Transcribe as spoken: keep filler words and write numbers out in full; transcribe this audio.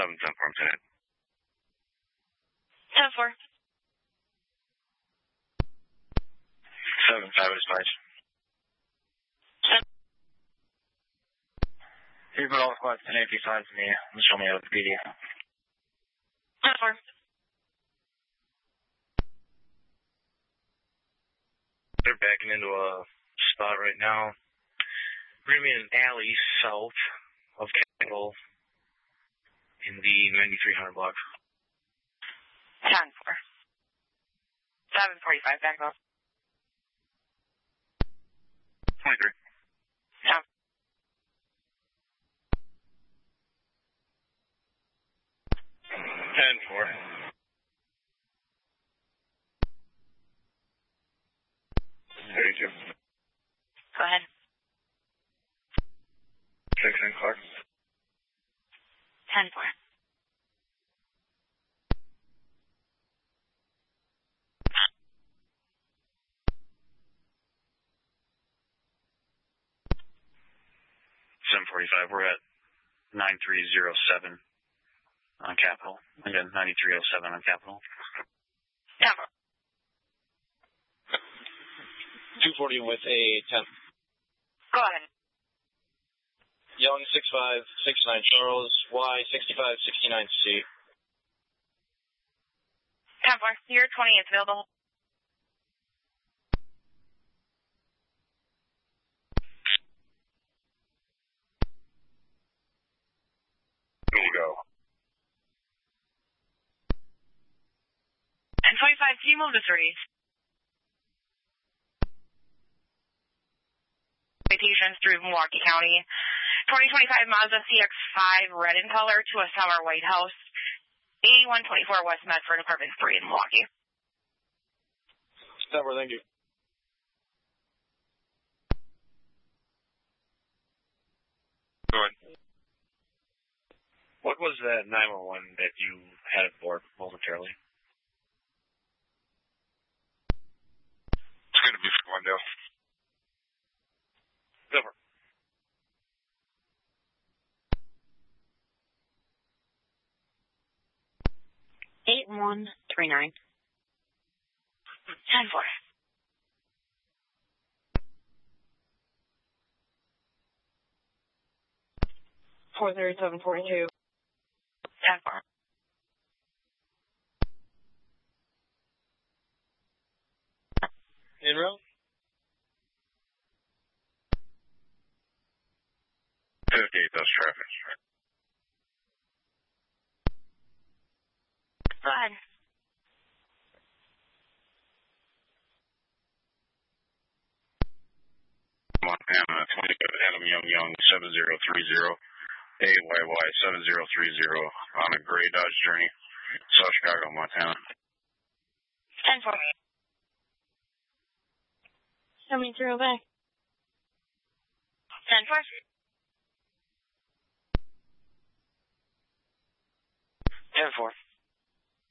seven, ten four, ten. ten four. seven, five is five. You put all squads ten eight besides me. Show me out the P D. ten four. They're backing into a spot right now. We're going to be in an alley south of Capitol in the ninety-three hundred block. ten four. seven forty-five, back up. twenty-three. ten. ten four. thirty-two. Go ahead. six in Clark. ten four. seven forty-five. We're at nine three zero seven on Capitol. Again, ninety-three oh seven on Capitol. ten four. two forty with a ten. Go ahead. Young six five six nine Charles, Y sixty-five sixty-nine C. ten four. You're twenty is available. Here we go. ten twenty-five, can you move to threes? Citations through Milwaukee County. twenty twenty-five Mazda C X five, red in color, to a summer White House. eighty-one twenty-four West Medford, apartment three in Milwaukee. Never, thank you. Good. What was that nine one one that you had for momentarily? It's going to be for Glendale. Silver. eight one three nine. ten four. four thirty-seven forty-two. ten four. In row? fifty-eight, that's traffic. Go ahead. Montana, twenty-five Adam Young Young, seven zero three zero. A Y Y, seven zero three zero. On a gray Dodge Journey. South Chicago, Montana. ten four. Show me through back. ten four. ten four.